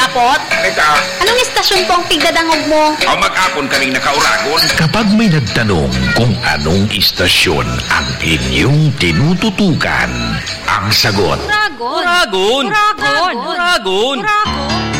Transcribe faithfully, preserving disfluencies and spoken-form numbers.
Apot? Eka. Anong istasyon po ang pigdadangog mo? O mag-apon kaming nakauragon. Kapag may nagtanong kung anong istasyon ang inyong tinututukan, ang sagot, Uragon. Uragon. Uragon. Uragon. Uragon.